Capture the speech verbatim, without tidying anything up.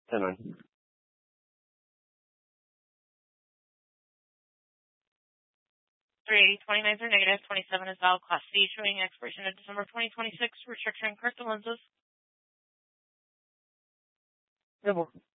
ten nine. three eighty, twenty-nines are negative. twenty-seven is valid. Class C, showing expiration of December twenty twenty-six. Restructuring corrected lenses. No more.